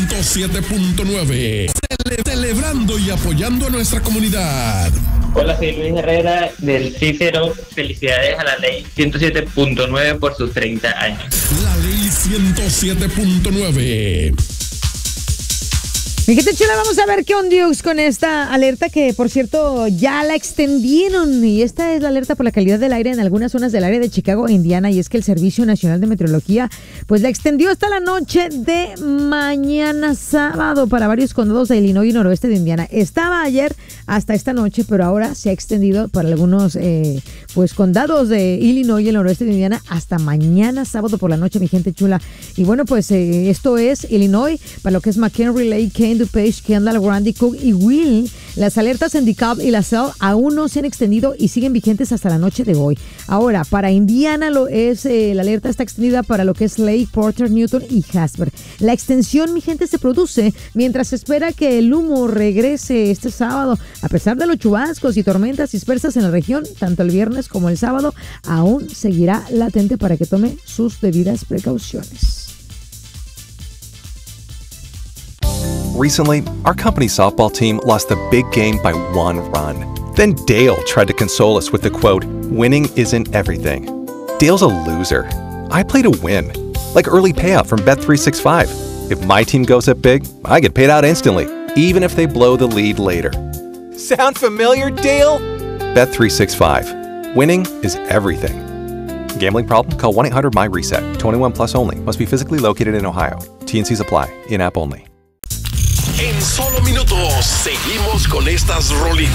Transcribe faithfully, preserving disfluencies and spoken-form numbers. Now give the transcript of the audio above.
ciento siete punto nueve. Cele- celebrando y apoyando a nuestra comunidad. Hola, soy Luis Herrera del Cícero. Felicidades a la ley ciento siete punto nueve por sus treinta años. La ley ciento siete punto nueve. Mi gente chula, vamos a ver qué ondiux con esta alerta que, por cierto, ya la extendieron. Y esta es la alerta por la calidad del aire en algunas zonas del área de Chicago e Indiana. Y es que el Servicio Nacional de Meteorología, pues la extendió hasta la noche de mañana sábado para varios condados de Illinois y noroeste de Indiana. Estaba ayer hasta esta noche, pero ahora se ha extendido para algunos eh, pues condados de Illinois y el noroeste de Indiana hasta mañana sábado por la noche, mi gente chula. Y bueno, pues eh, esto es Illinois, para lo que es McHenry, Lake, Kane, DuPage, Kendall, Grundy, Cook y Will. Las alertas en DeKalb y LaSalle aún no se han extendido y siguen vigentes hasta la noche de hoy. Ahora, para Indiana lo es, eh, la alerta está extendida para lo que es Lake, Porter, Newton y Jasper. La extensión, mi gente, se produce mientras se espera que el humo regrese este sábado. A pesar de los chubascos y tormentas dispersas en la región, tanto el viernes como el sábado, aún seguirá latente para que tome sus debidas precauciones. Recently, our company softball team lost the big game by one run. Then Dale tried to console us with the quote, "Winning isn't everything." Dale's a loser. I play to win. Like early payout from Bet three sixty-five. If my team goes up big, I get paid out instantly, even if they blow the lead later. Sound familiar, Dale? Bet three sixty-five. Winning is everything. Gambling problem? Call one eight hundred M Y reset. twenty-one plus only. Must be physically located in Ohio. T and C's apply. In-app only. En solo minutos, seguimos con estas rolitas.